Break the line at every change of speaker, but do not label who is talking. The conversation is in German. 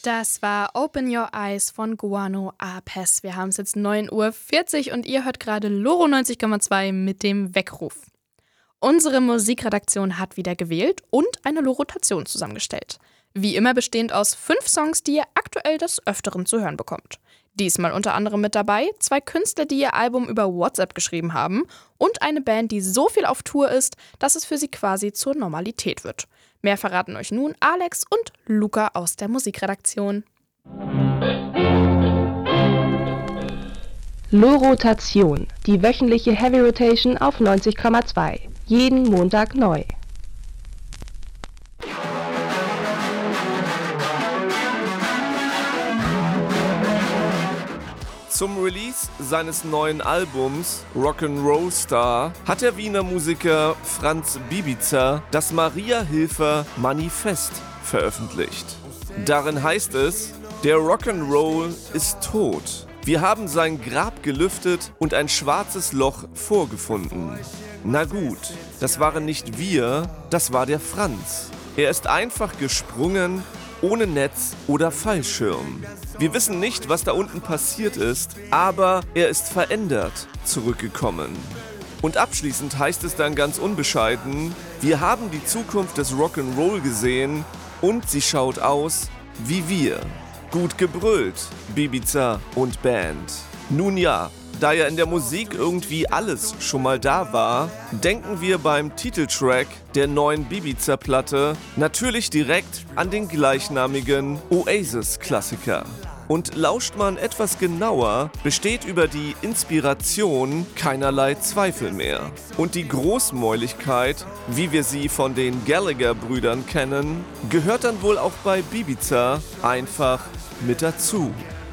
Das war Open Your Eyes von Guano Apes. Wir haben es jetzt 9:40 Uhr und ihr hört gerade Loro 90,2 mit dem Weckruf. Unsere Musikredaktion hat wieder gewählt und eine Lorotation zusammengestellt. Wie immer bestehend aus 5 Songs, die ihr aktuell des Öfteren zu hören bekommt. Diesmal unter anderem mit dabei 2 Künstler, die ihr Album über WhatsApp geschrieben haben und eine Band, die so viel auf Tour ist, dass es für sie quasi zur Normalität wird. Mehr verraten euch nun Alex und Luca aus der Musikredaktion.
Lorotation, die wöchentliche Heavy Rotation auf 90,2. Jeden Montag neu.
Zum Release seines neuen Albums Rock'n'Roll Star hat der Wiener Musiker Franz Bibiza das Maria-Hilfer Manifest veröffentlicht. Darin heißt es: Der Rock'n'Roll ist tot. Wir haben sein Grab gelüftet und ein schwarzes Loch vorgefunden. Na gut, das waren nicht wir, das war der Franz. Er ist einfach gesprungen, ohne Netz oder Fallschirm. Wir wissen nicht, was da unten passiert ist, aber er ist verändert zurückgekommen. Und abschließend heißt es dann ganz unbescheiden: Wir haben die Zukunft des Rock'n'Roll gesehen und sie schaut aus wie wir. Gut gebrüllt, Bibiza und Band. Nun ja, da ja in der Musik irgendwie alles schon mal da war, denken wir beim Titeltrack der neuen Bibiza-Platte natürlich direkt an den gleichnamigen Oasis-Klassiker. Und lauscht man etwas genauer, besteht über die Inspiration keinerlei Zweifel mehr. Und die Großmäuligkeit, wie wir sie von den Gallagher-Brüdern kennen, gehört dann wohl auch bei Bibiza einfach mit dazu.